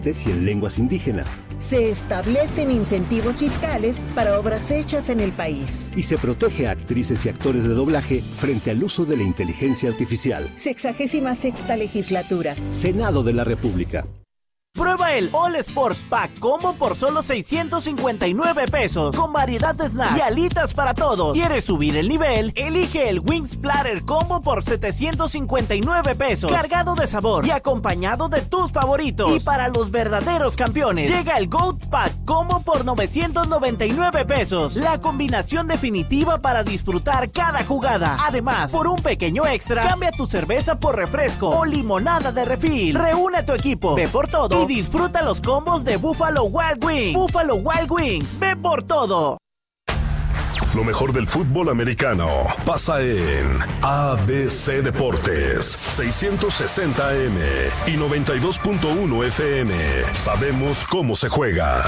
y en lenguas indígenas. Se establecen incentivos fiscales para obras hechas en el país. Y se protege a actrices y actores de doblaje frente al uso de la inteligencia artificial. 66ª legislatura. Senado de la República. Prueba el All Sports Pack Combo por solo 659 pesos, con variedad de snacks y alitas para todos. ¿Quieres subir el nivel? Elige el Wings Platter Combo por 759 pesos, cargado de sabor y acompañado de tus favoritos. Y para los verdaderos campeones, llega el Goat Pack Combo por 999 pesos, la combinación definitiva para disfrutar cada jugada. Además, por un pequeño extra, cambia tu cerveza por refresco o limonada de refil. Reúne a tu equipo, ve por todo y disfruta los combos de Buffalo Wild Wings. Buffalo Wild Wings, ve por todo. Lo mejor del fútbol americano pasa en ABC Deportes, 660 AM y 92.1 FM. Sabemos cómo se juega.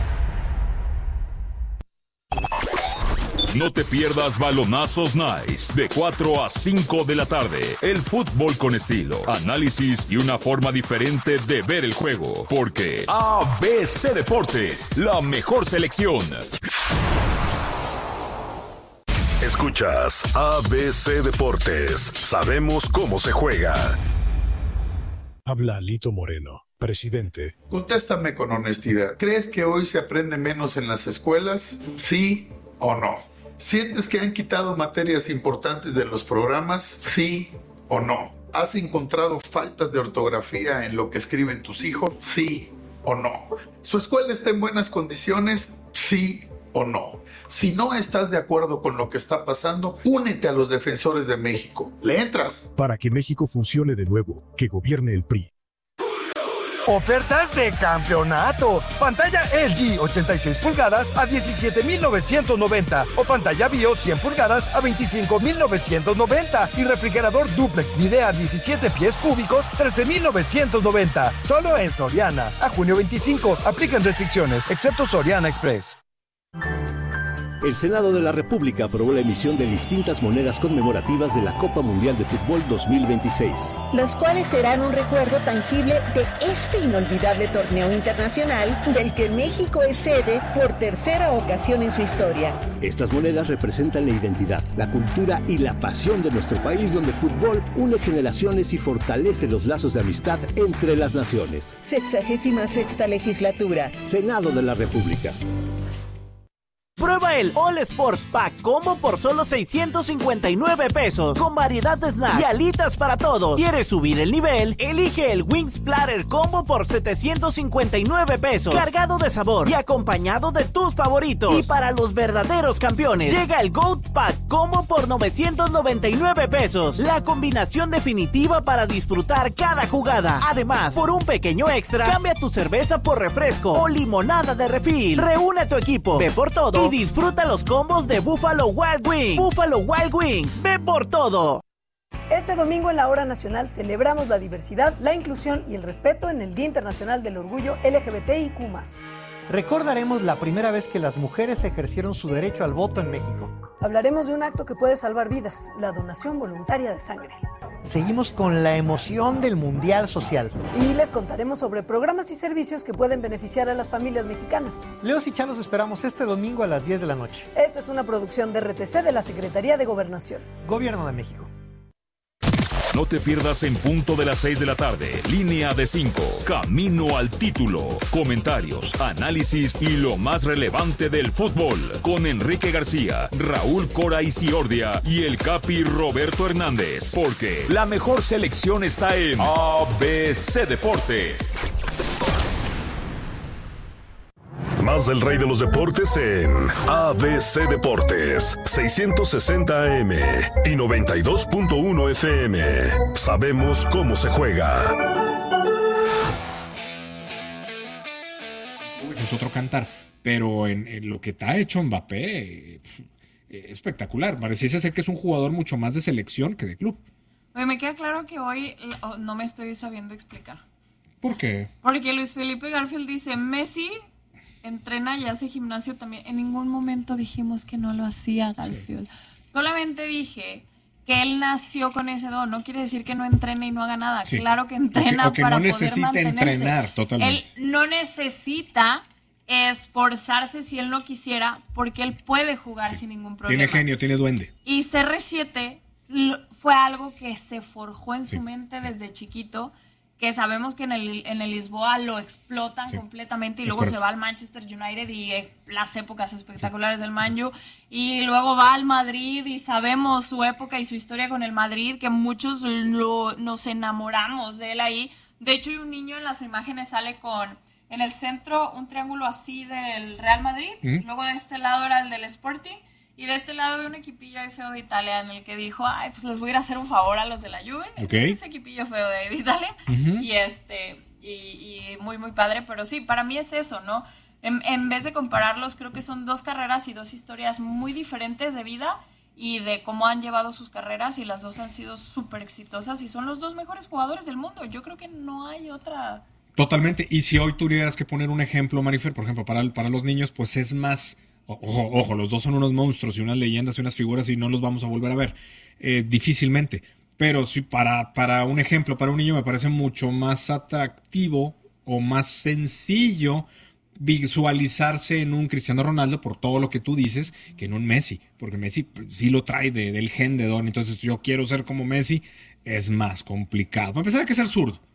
No te pierdas Balonazos Nice, de 4 a 5 de la tarde. El fútbol con estilo, análisis y una forma diferente de ver el juego. Porque ABC Deportes, la mejor selección. Escuchas ABC Deportes. Sabemos cómo se juega. Habla Lito Moreno, presidente. Contéstame con honestidad. ¿Crees que hoy se aprende menos en las escuelas? ¿Sí o no? ¿Sientes que han quitado materias importantes de los programas? ¿Sí o no? ¿Has encontrado faltas de ortografía en lo que escriben tus hijos? ¿Sí o no? ¿Su escuela está en buenas condiciones? ¿Sí o no? Si no estás de acuerdo con lo que está pasando, únete a los Defensores de México. ¿Le entras? Para que México funcione de nuevo, que gobierne el PRI. Ofertas de campeonato. Pantalla LG 86 pulgadas a 17,990 o pantalla BIOS 100 pulgadas a 25,990 y refrigerador dúplex Midea 17 pies cúbicos 13,990. Solo en Soriana. A junio 25. Aplican restricciones, excepto Soriana Express. El Senado de la República aprobó la emisión de distintas monedas conmemorativas de la Copa Mundial de Fútbol 2026. Las cuales serán un recuerdo tangible de este inolvidable torneo internacional del que México es sede por tercera ocasión en su historia. Estas monedas representan la identidad, la cultura y la pasión de nuestro país, donde el fútbol une generaciones y fortalece los lazos de amistad entre las naciones. 66ª legislatura. Senado de la República. Prueba el All Sports Pack Combo por solo 659 pesos, con variedad de snacks y alitas para todos. ¿Quieres subir el nivel? Elige el Wings Platter Combo por 759 pesos, cargado de sabor y acompañado de tus favoritos. Y para los verdaderos campeones, llega el Goat Pack Combo por 999 pesos, la combinación definitiva para disfrutar cada jugada. Además, por un pequeño extra, cambia tu cerveza por refresco o limonada de refil. Reúne a tu equipo, ve por todo y disfruta los combos de Buffalo Wild Wings. Buffalo Wild Wings, ve por todo. Este domingo en la Hora Nacional celebramos la diversidad, la inclusión y el respeto en el Día Internacional del Orgullo LGBTIQ+. Recordaremos la primera vez que las mujeres ejercieron su derecho al voto en México. Hablaremos de un acto que puede salvar vidas, la donación voluntaria de sangre. Seguimos con la emoción del Mundial Social. Y les contaremos sobre programas y servicios que pueden beneficiar a las familias mexicanas. Leos y Chan los esperamos este domingo a las 10 de la noche. Esta es una producción de RTC de la Secretaría de Gobernación. Gobierno de México. No te pierdas en punto de las 6 de la tarde. Línea de 5. Camino al título. Comentarios, análisis y lo más relevante del fútbol. Con Enrique García, Raúl Cora Isiordia y el Capi Roberto Hernández. Porque la mejor selección está en ABC Deportes. Más del rey de los deportes en ABC Deportes, 660 AM y 92.1 FM. Sabemos cómo se juega. Es otro cantar, pero en lo que ha hecho Mbappé, espectacular. Pareciese ser que es un jugador mucho más de selección que de club. Oye, me queda claro que hoy no me estoy sabiendo explicar. ¿Por qué? Porque Luis Felipe Garfield dice, Messi entrena y hace gimnasio también. En ningún momento dijimos que no lo hacía Garfield. Sí. Solamente dije que él nació con ese don. No quiere decir que no entrene y no haga nada. Sí. Claro que entrena o que para no poder necesita mantenerse. entrenar totalmente. Él no necesita esforzarse si él no quisiera, porque él puede jugar sin ningún problema. Tiene genio, tiene duende. Y CR7 fue algo que se forjó en su mente desde chiquito, que sabemos que en el Lisboa lo explotan completamente y luego se va al Manchester United y las épocas espectaculares del Man U, y luego va al Madrid y sabemos su época y su historia con el Madrid, que muchos nos enamoramos de él ahí. De hecho, hay un niño en las imágenes, sale en el centro un triángulo así del Real Madrid, luego de este lado era el del Sporting, y de este lado había un equipillo ahí feo de Italia en el que dijo, pues les voy a ir a hacer un favor a los de la Juve. Ese equipillo feo de Italia. Y muy, muy padre. Pero sí, para mí es eso, ¿no? En vez de compararlos, creo que son dos carreras y dos historias muy diferentes de vida y de cómo han llevado sus carreras, y las dos han sido súper exitosas y son los dos mejores jugadores del mundo. Yo creo que no hay otra... Totalmente. Y si hoy tuvieras que poner un ejemplo, Marifer, por ejemplo, para los niños, pues es más... Ojo, los dos son unos monstruos y unas leyendas y unas figuras y no los vamos a volver a ver difícilmente, pero sí, para un ejemplo, para un niño me parece mucho más atractivo o más sencillo visualizarse en un Cristiano Ronaldo, por todo lo que tú dices, que en un Messi, porque Messi sí lo trae del gen de Don. Entonces yo quiero ser como Messi, es más complicado. Para empezar hay que ser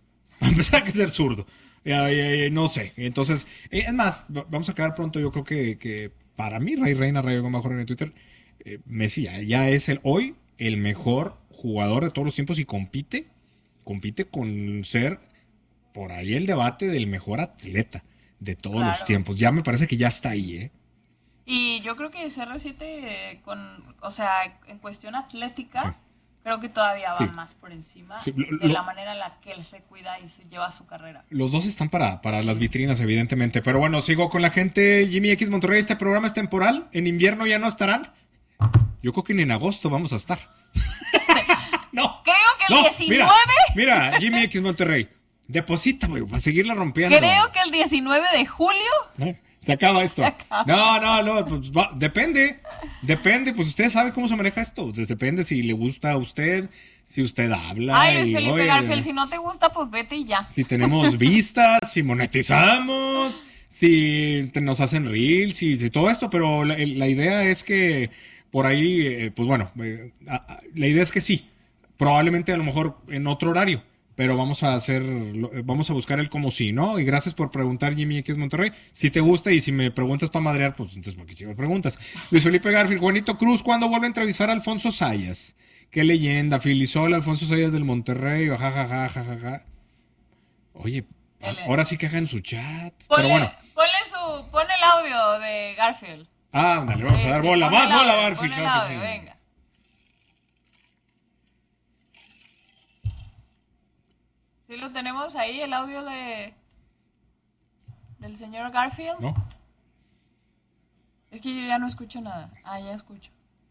zurdo, no sé. Entonces, es más, vamos a acabar pronto. Yo creo que para mí, Reina Rayo Mejor en Twitter, Messi ya es hoy el mejor jugador de todos los tiempos y compite con ser por ahí el debate del mejor atleta de todos los tiempos. Ya me parece que ya está ahí, Y yo creo que CR7 en cuestión atlética, creo que todavía va más por encima de la manera en la que él se cuida y se lleva su carrera. Los dos están para las vitrinas, evidentemente. Pero bueno, sigo con la gente. Jimmy X Monterrey, ¿este programa es temporal? ¿En invierno ya no estarán? Yo creo que ni en agosto vamos a estar. No. Creo que el 19... Mira, Jimmy X Monterrey, deposita, güey, para seguirla rompiendo. Creo que el 19 de julio... Se acaba esto. No, pues depende, pues usted sabe cómo se maneja esto. Depende si le gusta a usted, si usted habla. Ay, Luis Felipe Garfield, si no te gusta, pues vete y ya. Si tenemos vistas, si monetizamos, si nos hacen reels, si todo esto, pero la idea es que por ahí, pues bueno, la idea es que sí, probablemente a lo mejor en otro horario. Pero vamos a buscar el como sí, ¿no? Y gracias por preguntar, Jimmy X Monterrey. Si te gusta y si me preguntas para madrear, pues entonces ¿por qué si me preguntas? Luis Felipe Garfield, Juanito Cruz, ¿cuándo vuelve a entrevistar a Alfonso Sayas? Qué leyenda, Filisol, Alfonso Sayas del Monterrey, jajaja. Oye, ahora sí que hagan su chat. Pero bueno. Pon el audio de Garfield. Dale, vamos a dar bola. Más bola, Garfield. Pon el audio, venga. ¿Sí lo tenemos ahí, el audio del señor Garfield? No. Es que yo ya no escucho nada. Ya escucho.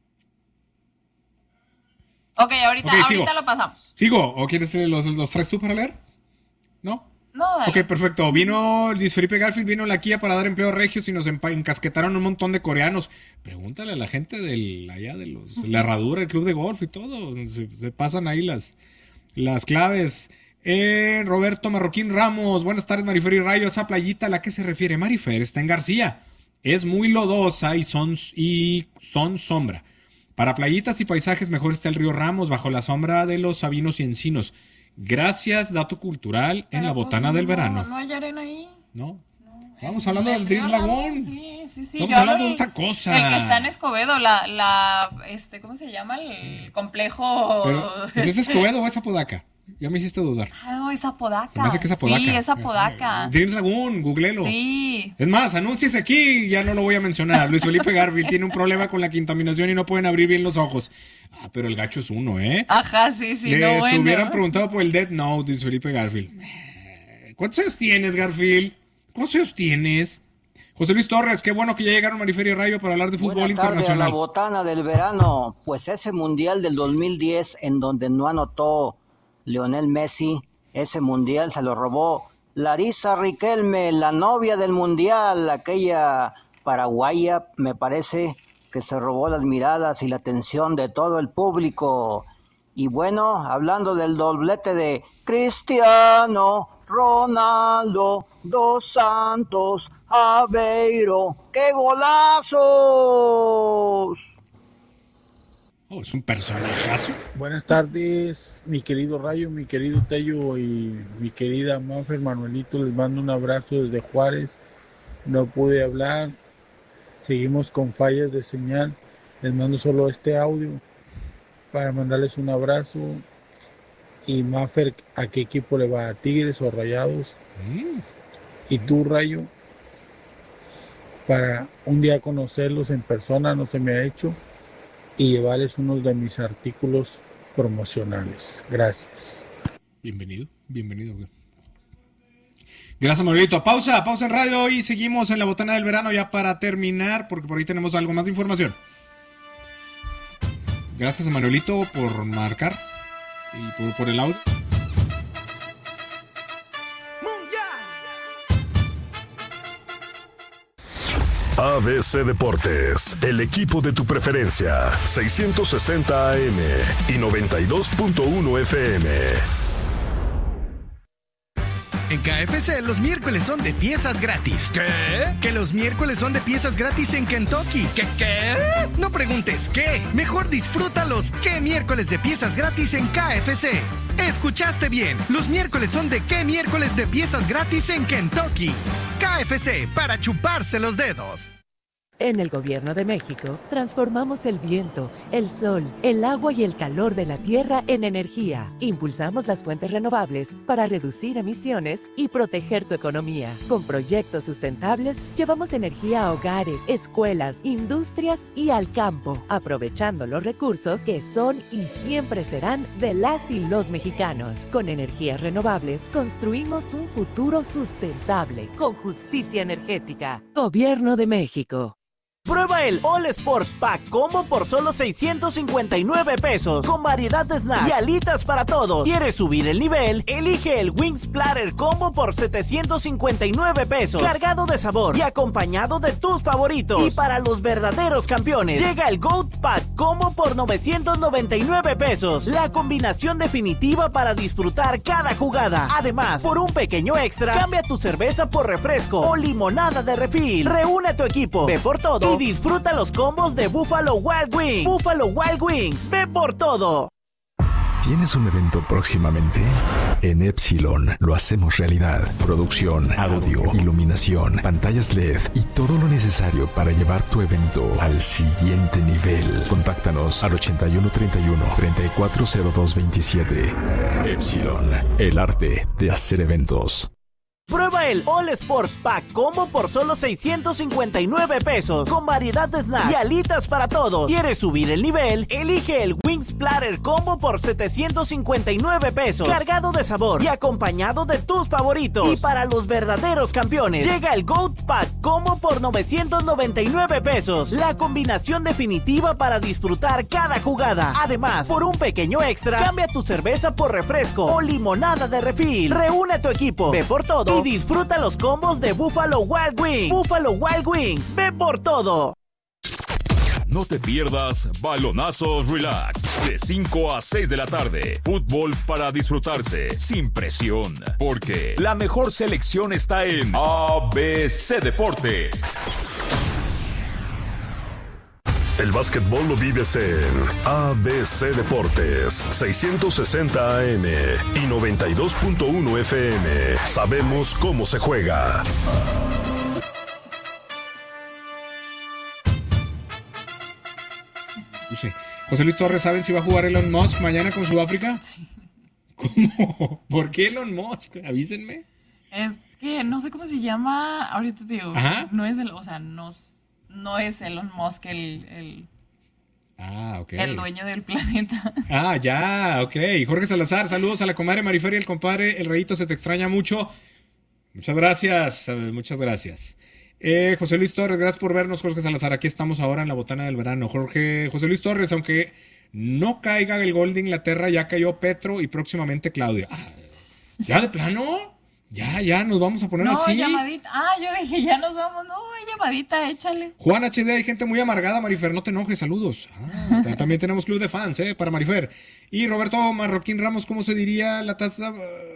Ok, ahorita lo pasamos. ¿Sigo? ¿O quieres los traes tú para leer? ¿No? No, dale. Ok, perfecto. Vino Luis Felipe Garfield, vino la Kia para dar empleo a regios y nos encasquetaron un montón de coreanos. Pregúntale a la gente allá de la Herradura, el club de golf y todo. Se pasan ahí las claves. Roberto Marroquín Ramos, buenas tardes, Marifer y Rayo. Esa playita a la que se refiere Marifer está en García, es muy lodosa y son sombra. Para playitas y paisajes mejor está el río Ramos bajo la sombra de los sabinos y encinos. Gracias, dato cultural en la botana del verano. ¿No hay arena ahí? No. Estamos hablando del Dreams Lagoon. Sí. Estamos hablando de otra cosa. El que está en Escobedo, ¿cómo se llama? El complejo. ¿Es Escobedo o es Apodaca? Ya me hiciste dudar. No, es Apodaca. Se me hace que es Apodaca. Sí, es Apodaca. Dreams Lagoon, googlelo. Sí. Es más, anúnciese aquí, ya no lo voy a mencionar. Luis Felipe Garfield tiene un problema con la contaminación y no pueden abrir bien los ojos. Pero el gacho es uno, ¿eh? Ajá, sí. Les hubieran preguntado por el Death Note, Luis Felipe Garfield. ¿Cuántos años tienes, Garfield? ¿Cuántos años tienes? José Luis Torres, qué bueno que ya llegaron Marifer y Rayo para hablar de fútbol internacional. La botana del verano, pues ese mundial del 2010 en donde no anotó Lionel Messi, ese mundial se lo robó Larisa Riquelme, la novia del mundial, aquella paraguaya, me parece que se robó las miradas y la atención de todo el público. Y bueno, hablando del doblete de Cristiano Ronaldo dos Santos Aveiro, ¡qué golazos! Es un personajazo. Buenas tardes, mi querido Rayo, mi querido Tello y mi querida Mafer Manuelito. Les mando un abrazo desde Juárez. No pude hablar, seguimos con fallas de señal. Les mando solo este audio para mandarles un abrazo. Y Mafer, ¿a qué equipo le va? ¿A Tigres o Rayados? Y tú, Rayo, para un día conocerlos en persona, no se me ha hecho, y llevarles unos de mis artículos promocionales. Gracias. Bienvenido. Gracias, Manuelito. Pausa en radio y seguimos en la botana del verano ya para terminar, porque por ahí tenemos algo más de información. Gracias a Manuelito por marcar y por el audio. ABC Deportes, el equipo de tu preferencia, 660 AM y 92.1 FM. En KFC los miércoles son de piezas gratis. ¿Qué? Que los miércoles son de piezas gratis en Kentucky. ¿Qué? No preguntes qué. Mejor disfruta los ¿qué miércoles de piezas gratis en KFC? Escuchaste bien. Los miércoles son de ¿qué miércoles de piezas gratis en Kentucky? KFC, para chuparse los dedos. En el Gobierno de México, transformamos el viento, el sol, el agua y el calor de la tierra en energía. Impulsamos las fuentes renovables para reducir emisiones y proteger tu economía. Con proyectos sustentables, llevamos energía a hogares, escuelas, industrias y al campo, aprovechando los recursos que son y siempre serán de las y los mexicanos. Con energías renovables, construimos un futuro sustentable, con justicia energética. Gobierno de México. Prueba el All Sports Pack Combo por solo 659 pesos, con variedad de snacks y alitas para todos. ¿Quieres subir el nivel? Elige el Wings Platter Combo por 759 pesos, cargado de sabor y acompañado de tus favoritos. Y para los verdaderos campeones, llega el Goat Pack Combo por 999 pesos, la combinación definitiva para disfrutar cada jugada. Además, por un pequeño extra, cambia tu cerveza por refresco o limonada de refil. Reúne a tu equipo, ve por todo y disfruta los combos de Buffalo Wild Wings. Buffalo Wild Wings, ve por todo. ¿Tienes un evento próximamente? En Epsilon lo hacemos realidad. Producción, audio, iluminación, pantallas LED y todo lo necesario para llevar tu evento al siguiente nivel. Contáctanos al 8131-340227. Epsilon, el arte de hacer eventos. Prueba el All Sports Pack Combo por solo 659 pesos, con variedad de snacks y alitas para todos. ¿Quieres subir el nivel? Elige el Wings Platter Combo por 759 pesos, cargado de sabor y acompañado de tus favoritos. Y para los verdaderos campeones, llega el Goat Pack Combo por 999 pesos, la combinación definitiva para disfrutar cada jugada. Además, por un pequeño extra, cambia tu cerveza por refresco o limonada de refil. Reúne a tu equipo, ve por todo y disfruta los combos de Buffalo Wild Wings. Buffalo Wild Wings, ve por todo. No te pierdas Balonazos Relax, de 5 a 6 de la tarde. Fútbol para disfrutarse, sin presión. Porque la mejor selección está en ABC Deportes. El básquetbol lo vives en ABC Deportes, 660 AM y 92.1 FM. Sabemos cómo se juega. José Luis Torres, ¿saben si va a jugar Elon Musk mañana con Sudáfrica? ¿Cómo? ¿Por qué Elon Musk? Avísenme. Es que no sé cómo se llama, ahorita te digo. Ajá. No es no es Elon Musk el dueño del planeta. Ya, ok. Jorge Salazar, saludos a la comadre Marifer y el compadre El Rayito, se te extraña mucho. Muchas gracias. José Luis Torres, gracias por vernos, Jorge Salazar. Aquí estamos ahora en la botana del verano. José Luis Torres, aunque no caiga el gol de Inglaterra, ya cayó Petro y próximamente Claudia. ¿Ya de plano? Ya, nos vamos a poner así. No, llamadita. Yo dije, ya nos vamos. No, llamadita, échale. Juan HD, hay gente muy amargada, Marifer, no te enojes, saludos. También tenemos club de fans, para Marifer. Y Roberto Marroquín Ramos, ¿cómo se diría la taza?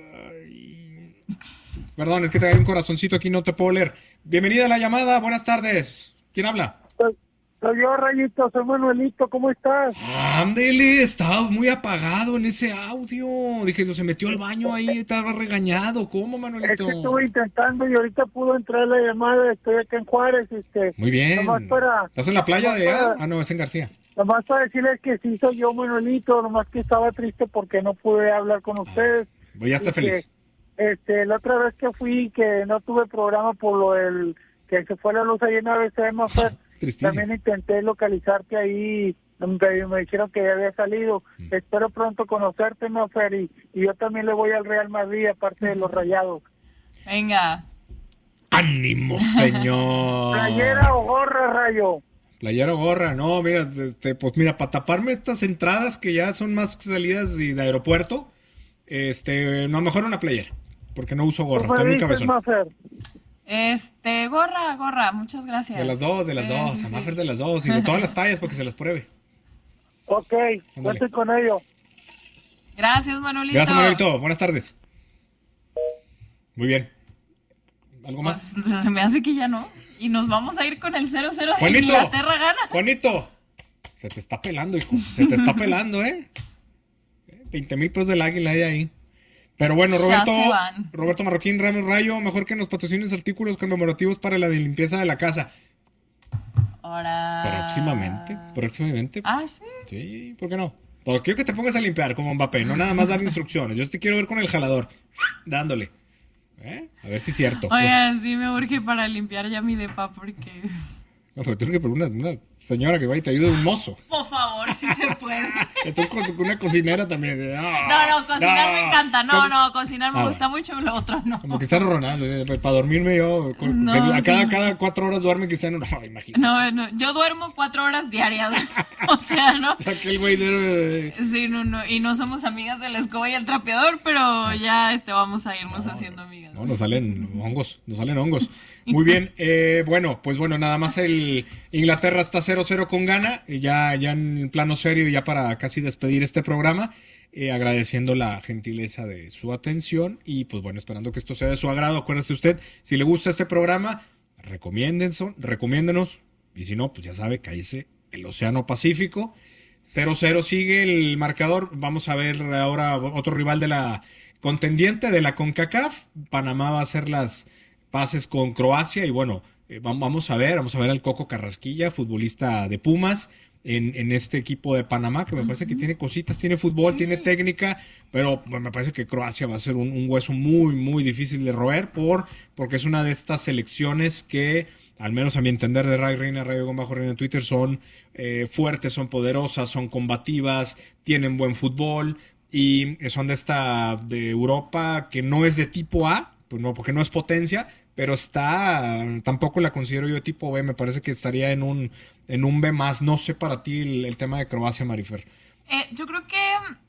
Perdón, es que te hay un corazoncito aquí, no te puedo leer. Bienvenida a la llamada, buenas tardes. ¿Quién habla? Soy yo, Rayito, soy Manuelito, ¿cómo estás? Ándele, estaba muy apagado en ese audio. Dije, se metió al baño ahí, estaba regañado. ¿Cómo, Manuelito? Es que estuve intentando y ahorita pudo entrar la llamada, estoy acá en Juárez. Muy bien. ¿Estás en la playa de allá? No, es en García. Nomás para decirles que sí soy yo, Manuelito, nomás que estaba triste porque no pude hablar con ustedes. Voy a estar feliz. La otra vez que fui, que no tuve programa por lo del que se fue la luz ahí en ABC, Mafer. También intenté localizarte ahí, me dijeron que ya había salido. Espero pronto conocerte, Mafer, y yo también le voy al Real Madrid, aparte de los Rayados. Venga. ¡Ánimo, señor! ¿Playera o gorra, Rayo? Playera o gorra, no, mira, pues mira, para taparme estas entradas que ya son más salidas de aeropuerto, no, mejor una playera, porque no uso gorra, estoy muy cabezón. Mafer? Gorra, muchas gracias. De las dos, a Mafer de las dos, y de todas las tallas, porque se las pruebe. Ok, cuente con ello. Gracias, Manuelito. Gracias, Manuelito, buenas tardes. Muy bien. ¿Algo más? Pues, se me hace que ya no. Y nos vamos a ir con el 0-0 de Juanito, Inglaterra gana. Juanito, se te está pelando, hijo. Se te está pelando, 20,000 pesos del Águila hay ahí. Pero bueno, Roberto Marroquín Ramos Rayo, mejor que nos patrocines artículos conmemorativos para la limpieza de la casa. Ahora. Próximamente. ¿Sí? Sí, ¿por qué no? Porque quiero que te pongas a limpiar como Mbappé, no nada más dar instrucciones. Yo te quiero ver con el jalador, dándole. A ver si es cierto. Oigan, sí me urge para limpiar ya mi depa porque... No, pero tengo que por una señora que va y te ayude, un mozo. Por favor, si se puede. Estoy con una cocinera también. No, cocinar me encanta. No, cocinar me gusta mucho, lo otro no. Como Cristiano Ronaldo, para dormirme yo. Cada 4 horas duerme Cristiano. No, imagínate. No, yo duermo 4 horas diarias. O sea, ¿no? O sea, que el güey de... Sí, no. Y no somos amigas de la escoba y el trapeador, pero ya vamos a irnos haciendo amigas. No, nos salen hongos. Muy bien. Bueno, nada más el Inglaterra está 0-0 con Ghana, ya en plano serio, ya para casi despedir este programa, agradeciendo la gentileza de su atención y pues bueno, esperando que esto sea de su agrado. Acuérdese usted, si le gusta este programa, recomiéndenos, y si no, pues ya sabe, cállese el Océano Pacífico. 0-0 sigue el marcador. Vamos a ver ahora otro rival de la contendiente de la CONCACAF. Panamá va a hacer las paces con Croacia y bueno, vamos a ver al Coco Carrasquilla, futbolista de Pumas, en este equipo de Panamá, que me parece que tiene cositas, tiene fútbol, tiene técnica, pero me parece que Croacia va a ser un hueso muy, muy difícil de roer, porque es una de estas selecciones que, al menos a mi entender, de Radio Reina en Twitter, son fuertes, son poderosas, son combativas, tienen buen fútbol, y son de Europa, que no es de tipo A, pues no, porque no es potencia, pero tampoco la considero yo tipo B, me parece que estaría en un B más. No sé para ti el tema de Croacia, Marifer. Yo creo que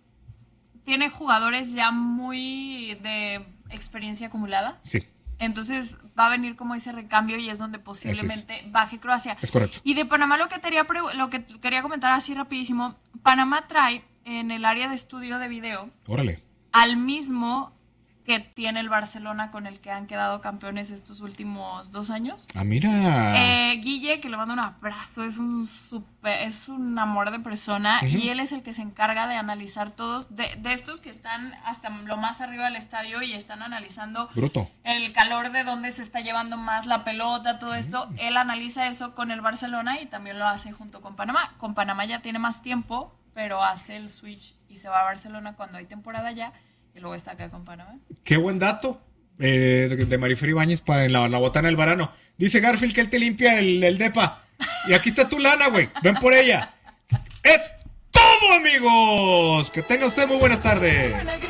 tiene jugadores ya muy de experiencia acumulada. Sí. Entonces va a venir como ese recambio y es donde posiblemente baje Croacia. Es correcto. Y de Panamá lo que quería comentar así rapidísimo, Panamá trae en el área de estudio de video al mismo que tiene el Barcelona, con el que han quedado campeones estos últimos 2 años. Mira. Guille, que le mando un abrazo, es un amor de persona, y él es el que se encarga de analizar todos, de estos que están hasta lo más arriba del estadio y están analizando el calor de dónde se está llevando más la pelota, todo esto. Él analiza eso con el Barcelona y también lo hace junto con Panamá. Con Panamá ya tiene más tiempo, pero hace el switch y se va a Barcelona cuando hay temporada ya. Y luego está acá con Panamá. Qué buen dato de Marifer Ibáñez para la botana del verano. Dice Garfield que él te limpia el depa. Y aquí está tu lana, güey. Ven por ella. ¡Es todo, amigos! Que tengan ustedes muy buenas tardes.